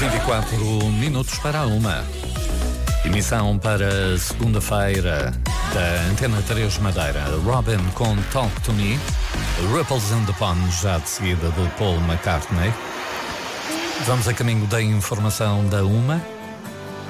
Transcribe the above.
24 minutos para a 1. Emissão para segunda-feira da Antena 3 Madeira. Robin com Talk to Me. Ripples in the Pond, já de seguida de Paul McCartney. Vamos a caminho da informação da 1.